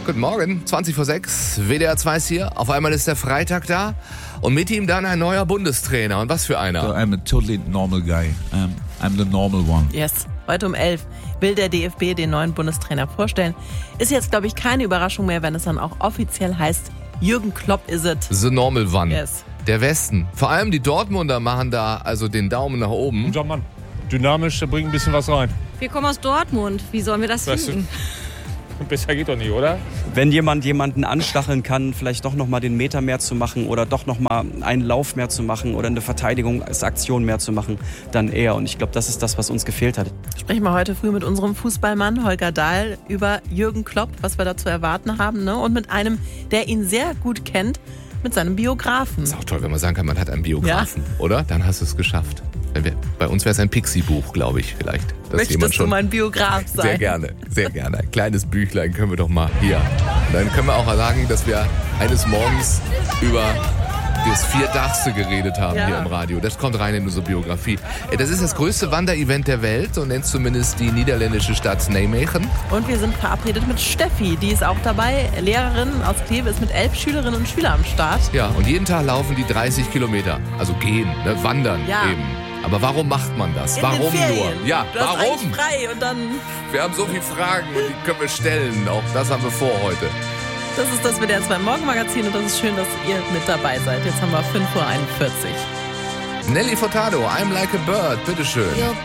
Guten Morgen, 20:06, WDR 2 ist hier. Auf einmal ist der Freitag da und mit ihm dann ein neuer Bundestrainer. Und was für einer? So I'm a totally normal guy. I'm the normal one. Yes. Heute um 11 will der DFB den neuen Bundestrainer vorstellen. Ist jetzt, glaube ich, keine Überraschung mehr, wenn es dann auch offiziell heißt, Jürgen Klopp is it. The normal one. Yes. Der Westen. Vor allem die Dortmunder machen da also den Daumen nach oben. Unser Mann. Dynamisch, der bringt ein bisschen was rein. Wir kommen aus Dortmund. Wie sollen wir das finden? Besser geht doch nicht, oder? Wenn jemand jemanden anstacheln kann, vielleicht doch nochmal den Meter mehr zu machen oder doch nochmal einen Lauf mehr zu machen oder eine Verteidigungsaktion mehr zu machen, dann er. Und ich glaube, das ist das, was uns gefehlt hat. Sprechen wir heute früh mit unserem Fußballmann Holger Dahl über Jürgen Klopp, was wir da zu erwarten haben, ne? Und mit einem, der ihn sehr gut kennt, mit seinem Biografen. Ist auch toll, wenn man sagen kann, man hat einen Biografen, oder? Dann hast du es geschafft. Bei uns wäre es ein Pixie-Buch, glaube ich, vielleicht. Möchtest du mein Biograf sein? Sehr gerne, sehr gerne. Ein kleines Büchlein können wir doch mal hier. Und dann können wir auch mal sagen, dass wir eines Morgens über das Vierdachste geredet haben hier im Radio. Das kommt rein in unsere Biografie. Das ist das größte Wanderevent der Welt, so nennt zumindest die niederländische Stadt Nijmegen. Und wir sind verabredet mit Steffi, die ist auch dabei. Lehrerin aus Kleve, ist mit 11 Schülerinnen und Schülern am Start. Ja, und jeden Tag laufen die 30 Kilometer. Also gehen, ne? Wandern eben. Aber warum macht man das? Warum nur? Ja, du hast warum? eigentlich frei und dann... Wir haben so viele Fragen und die können wir stellen. Auch das haben wir vor heute. Das ist das WDR 2 Morgenmagazin und das ist schön, dass ihr mit dabei seid. Jetzt haben wir 5:41 Uhr. Nelly Furtado, I'm like a bird, bitteschön. Your